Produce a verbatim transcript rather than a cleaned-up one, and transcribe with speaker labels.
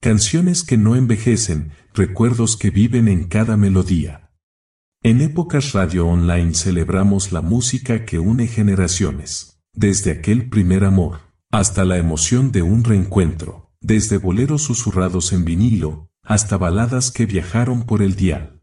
Speaker 1: Canciones que no envejecen, recuerdos que viven en cada melodía. En Épocas Radio Online celebramos la música que une generaciones. Desde aquel primer amor, hasta la emoción de un reencuentro. Desde boleros susurrados en vinilo, hasta baladas que viajaron por el dial.